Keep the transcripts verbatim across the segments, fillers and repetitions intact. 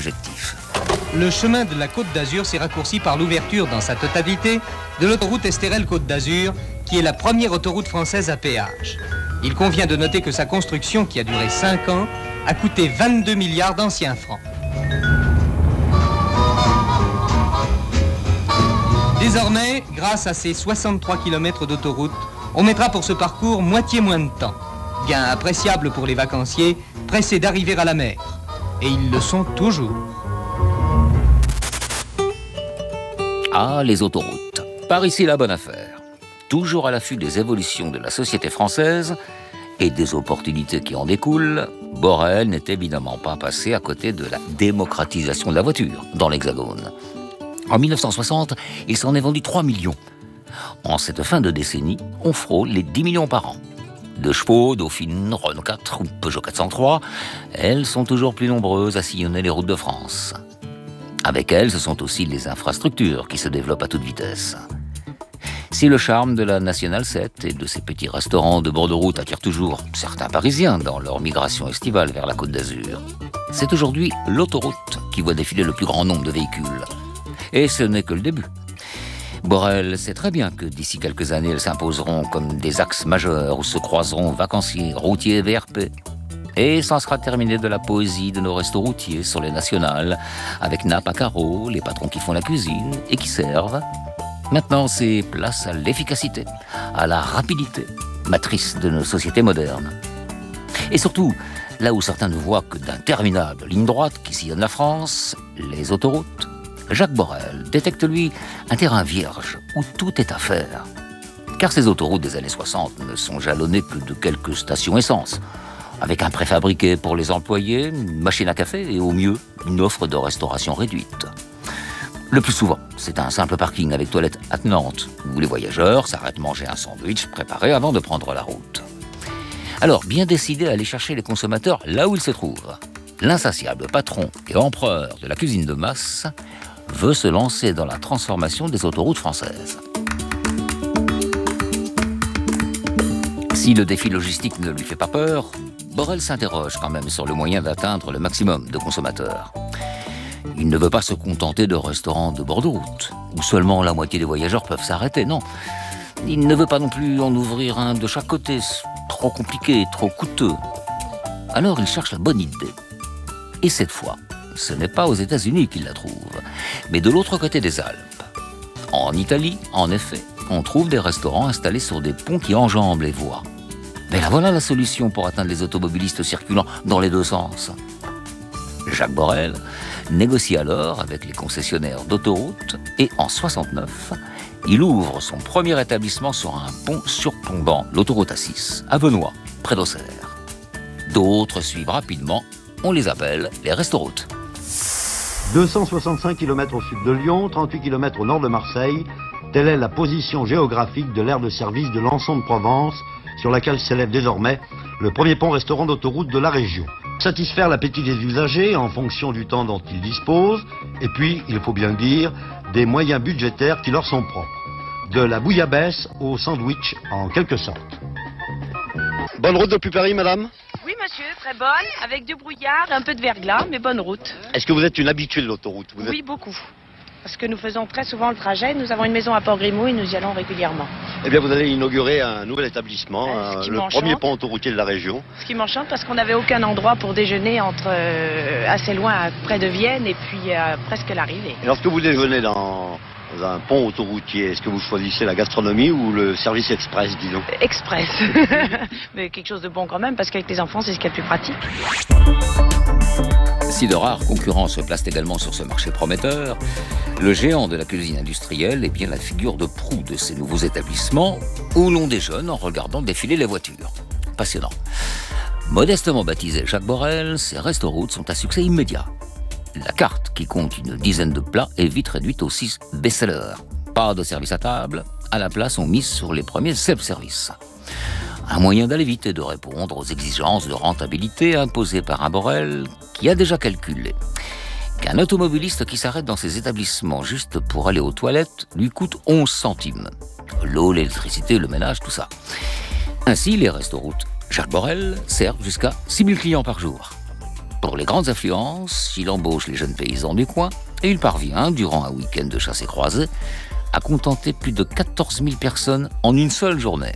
objectif. Le chemin de la Côte d'Azur s'est raccourci par l'ouverture dans sa totalité de l'autoroute Estérel-Côte d'Azur, qui est la première autoroute française à péage. Il convient de noter que sa construction, qui a duré cinq ans, a coûté vingt-deux milliards d'anciens francs. Désormais, grâce à ces soixante-trois kilomètres d'autoroute, on mettra pour ce parcours moitié moins de temps. Gain appréciable pour les vacanciers, pressés d'arriver à la mer. Et ils le sont toujours. Ah, les autoroutes. Par ici la bonne affaire. Toujours à l'affût des évolutions de la société française et des opportunités qui en découlent, Borel n'est évidemment pas passé à côté de la démocratisation de la voiture dans l'Hexagone. En mille neuf cent soixante, il s'en est vendu trois millions. En cette fin de décennie, on frôle les dix millions par an. De chevaux, Dauphine, Renault quatre ou Peugeot quatre cent trois, elles sont toujours plus nombreuses à sillonner les routes de France. Avec elles, ce sont aussi les infrastructures qui se développent à toute vitesse. Si le charme de la Nationale sept et de ses petits restaurants de bord de route attire toujours certains Parisiens dans leur migration estivale vers la Côte d'Azur, c'est aujourd'hui l'autoroute qui voit défiler le plus grand nombre de véhicules. Et ce n'est que le début. Borel sait très bien que d'ici quelques années, elles s'imposeront comme des axes majeurs où se croiseront vacanciers, routiers et V R P. Et ça sera terminé de la poésie de nos restos routiers sur les nationales, avec nappes à carreaux, les patrons qui font la cuisine et qui servent. Maintenant, c'est place à l'efficacité, à la rapidité, matrice de nos sociétés modernes. Et surtout, là où certains ne voient que d'interminables lignes droites qui sillonnent la France, les autoroutes, Jacques Borel détecte, lui, un terrain vierge où tout est à faire. Car ces autoroutes des années soixante ne sont jalonnées que de quelques stations essence, avec un préfabriqué pour les employés, une machine à café et au mieux, une offre de restauration réduite. Le plus souvent, c'est un simple parking avec toilette attenante, où les voyageurs s'arrêtent manger un sandwich préparé avant de prendre la route. Alors, bien décidé à aller chercher les consommateurs là où ils se trouvent, l'insatiable patron et empereur de la cuisine de masse veut se lancer dans la transformation des autoroutes françaises. Si le défi logistique ne lui fait pas peur, Borel s'interroge quand même sur le moyen d'atteindre le maximum de consommateurs. Il ne veut pas se contenter de restaurants de bord de route, où seulement la moitié des voyageurs peuvent s'arrêter, non. Il ne veut pas non plus en ouvrir un de chaque côté, trop compliqué, trop coûteux. Alors il cherche la bonne idée. Et cette fois, ce n'est pas aux États-Unis qu'il la trouve, mais de l'autre côté des Alpes. En Italie, en effet, on trouve des restaurants installés sur des ponts qui enjambent les voies. Mais là voilà la solution pour atteindre les automobilistes circulant dans les deux sens. Jacques Borel négocie alors avec les concessionnaires d'autoroutes et en soixante-neuf, il ouvre son premier établissement sur un pont surplombant l'autoroute A six, à Venoy, près d'Auxerre. D'autres suivent rapidement, on les appelle les restoroutes. deux cent soixante-cinq kilomètres au sud de Lyon, trente-huit kilomètres au nord de Marseille, telle est la position géographique de l'aire de service de Lançon de Provence, sur laquelle s'élève désormais le premier pont-restaurant d'autoroute de la région. Satisfaire l'appétit des usagers en fonction du temps dont ils disposent, et puis, il faut bien le dire, des moyens budgétaires qui leur sont propres. De la bouillabaisse au sandwich, en quelque sorte. Bonne route depuis Paris, madame? Oui, monsieur, très bonne, avec du brouillard, un peu de verglas, mais bonne route. Est-ce que vous êtes une habituée de l'autoroute? Vous Oui, êtes... beaucoup. Parce que nous faisons très souvent le trajet. Nous avons une maison à Port-Grimaud et nous y allons régulièrement. Eh bien, vous allez inaugurer un nouvel établissement, Euh, euh, le premier pont autoroutier de la région. Ce qui m'enchante parce qu'on n'avait aucun endroit pour déjeuner entre euh, assez loin, à- près de Vienne, et puis euh, presque l'arrivée. Et lorsque vous déjeunez dans un pont autoroutier, est-ce que vous choisissez la gastronomie ou le service express, disons? Express. Mais quelque chose de bon quand même, parce qu'avec les enfants, c'est ce qu'il y a de plus pratique. Si de rares concurrents se placent également sur ce marché prometteur, le géant de la cuisine industrielle est bien la figure de proue de ces nouveaux établissements où l'on déjeune en regardant défiler les voitures. Passionnant. Modestement baptisé Jacques Borel, ces restoroutes sont à succès immédiat. La carte, qui compte une dizaine de plats, est vite réduite aux six best-sellers. Pas de service à table, à la place on mise sur les premiers self-service. Un moyen d'aller vite et de répondre aux exigences de rentabilité imposées par un Borel qui a déjà calculé qu'un automobiliste qui s'arrête dans ses établissements juste pour aller aux toilettes lui coûte onze centimes. L'eau, l'électricité, le ménage, tout ça. Ainsi, les restoroutes Jacques Borel servent jusqu'à six mille clients par jour. Pour les grandes affluences, il embauche les jeunes paysans du coin et il parvient, durant un week-end de chasse et croisée, à contenter plus de quatorze mille personnes en une seule journée.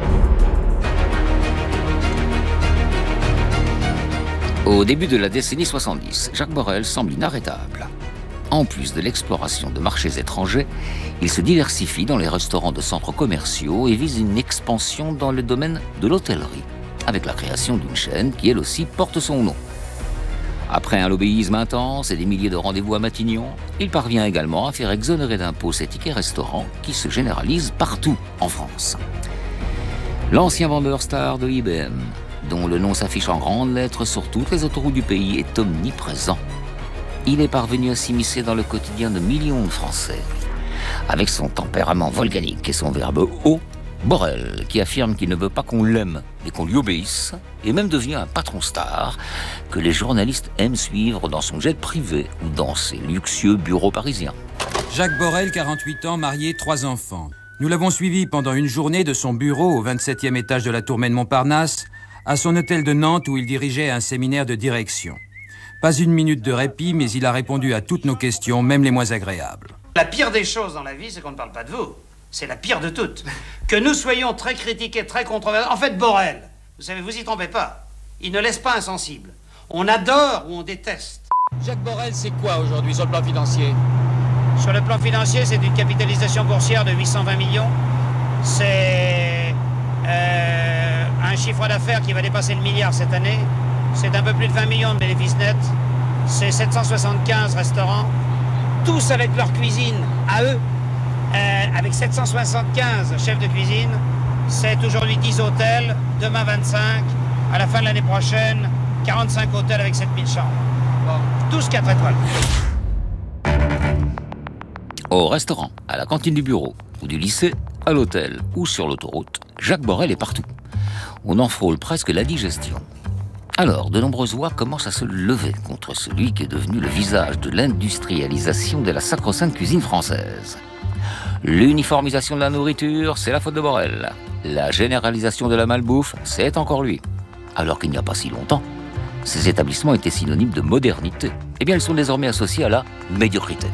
Au début de la décennie soixante-dix, Jacques Borel semble inarrêtable. En plus de l'exploration de marchés étrangers, il se diversifie dans les restaurants de centres commerciaux et vise une expansion dans le domaine de l'hôtellerie, avec la création d'une chaîne qui, elle aussi, porte son nom. Après un lobbyisme intense et des milliers de rendez-vous à Matignon, il parvient également à faire exonérer d'impôts ces tickets restaurants qui se généralisent partout en France. L'ancien vendeur star de I B M, dont le nom s'affiche en grandes lettres sur toutes les autoroutes du pays, est omniprésent. Il est parvenu à s'immiscer dans le quotidien de millions de Français. Avec son tempérament volcanique et son verbe haut, Borel, qui affirme qu'il ne veut pas qu'on l'aime, mais qu'on lui obéisse, est même devenu un patron star que les journalistes aiment suivre dans son jet privé ou dans ses luxueux bureaux parisiens. Jacques Borel, quarante-huit ans, marié, trois enfants. Nous l'avons suivi pendant une journée de son bureau au vingt-septième étage de la Tour Montparnasse à son hôtel de Nantes où il dirigeait un séminaire de direction. Pas une minute de répit, mais il a répondu à toutes nos questions, même les moins agréables. La pire des choses dans la vie, c'est qu'on ne parle pas de vous. C'est la pire de toutes. Que nous soyons très critiqués, très controversés. En fait, Borel, vous savez, vous y trompez pas. Il ne laisse pas insensible. On adore ou on déteste. Jacques Borel, c'est quoi aujourd'hui sur le plan financier? Sur le plan financier, c'est une capitalisation boursière de huit cent vingt millions. C'est euh, un chiffre d'affaires qui va dépasser le milliard cette année. C'est un peu plus de vingt millions de bénéfices nets. C'est sept cent soixante-quinze restaurants, tous avec leur cuisine à eux. Euh, avec sept cent soixante-quinze chefs de cuisine, c'est aujourd'hui dix hôtels, demain vingt-cinq, à la fin de l'année prochaine, quarante-cinq hôtels avec sept mille chambres. Bon, tous quatre étoiles. Au restaurant, à la cantine du bureau ou du lycée, à l'hôtel ou sur l'autoroute, Jacques Borel est partout. On en frôle presque la digestion. Alors, de nombreuses voix commencent à se lever contre celui qui est devenu le visage de l'industrialisation de la sacro-sainte cuisine française. L'uniformisation de la nourriture, c'est la faute de Borel. La généralisation de la malbouffe, c'est encore lui. Alors qu'il n'y a pas si longtemps, ces établissements étaient synonymes de modernité. Eh bien, ils sont désormais associés à la médiocrité.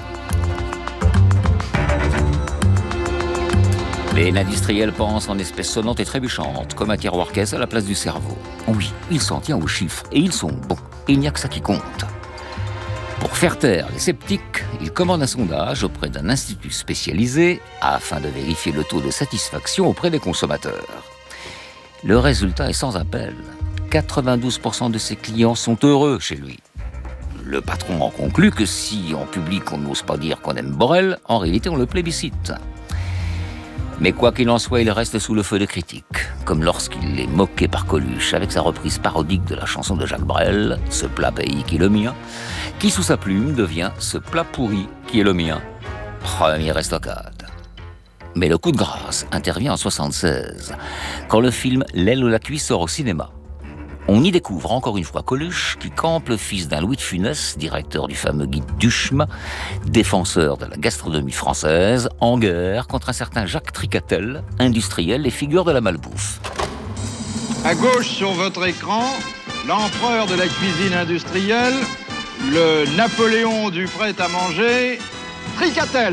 Les industriels pensent en espèces sonnantes et trébuchantes, comme un tiroir-caisse à la place du cerveau. Oui, il s'en tient aux chiffres, et ils sont bons. Il n'y a que ça qui compte. Pour faire taire les sceptiques, il commande un sondage auprès d'un institut spécialisé afin de vérifier le taux de satisfaction auprès des consommateurs. Le résultat est sans appel. quatre-vingt-douze pour cent de ses clients sont heureux chez lui. Le patron en conclut que si en public on n'ose pas dire qu'on aime Borel, en réalité on le plébiscite. Mais quoi qu'il en soit, il reste sous le feu des critiques, comme lorsqu'il est moqué par Coluche avec sa reprise parodique de la chanson de Jacques Brel, « Ce plat pays qui est le mien », qui sous sa plume devient « Ce plat pourri qui est le mien ». Première estocade. Mais le coup de grâce intervient en soixante-seize, quand le film « L'aile ou la cuisse » sort au cinéma. On y découvre encore une fois Coluche, qui campe le fils d'un Louis de Funès, directeur du fameux guide Duchemin, défenseur de la gastronomie française, en guerre contre un certain Jacques Tricatel, industriel et figure de la malbouffe. À gauche sur votre écran, l'empereur de la cuisine industrielle, le Napoléon du prêt-à-manger, Tricatel.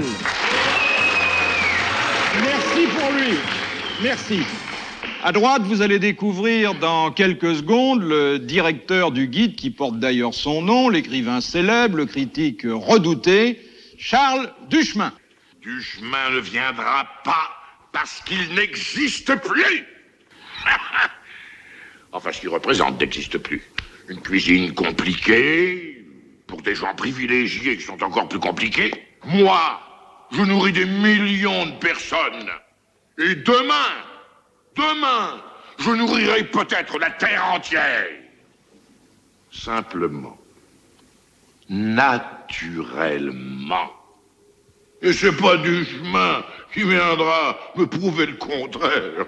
Merci pour lui. Merci. À droite, vous allez découvrir dans quelques secondes le directeur du guide qui porte d'ailleurs son nom, l'écrivain célèbre, le critique redouté, Charles Duchemin. Duchemin ne viendra pas parce qu'il n'existe plus. Enfin, ce qu'il représente n'existe plus. Une cuisine compliquée, pour des gens privilégiés qui sont encore plus compliqués. Moi, je nourris des millions de personnes. Et demain... Demain, je nourrirai peut-être la terre entière. Simplement. Naturellement. Et c'est pas Duchemin qui viendra me prouver le contraire.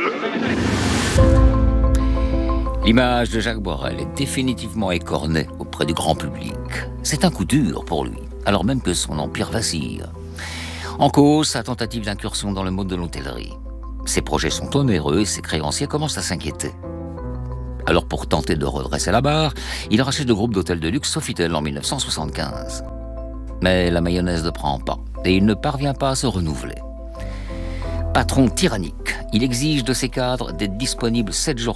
L'image de Jacques Borel est définitivement écornée auprès du grand public. C'est un coup dur pour lui, alors même que son empire vacille. En cause, sa tentative d'incursion dans le monde de l'hôtellerie. Ses projets sont onéreux et ses créanciers commencent à s'inquiéter. Alors pour tenter de redresser la barre, il rachète le groupe d'hôtels de luxe Sofitel en mille neuf cent soixante-quinze. Mais la mayonnaise ne prend pas et il ne parvient pas à se renouveler. Patron tyrannique, il exige de ses cadres d'être disponibles sept jours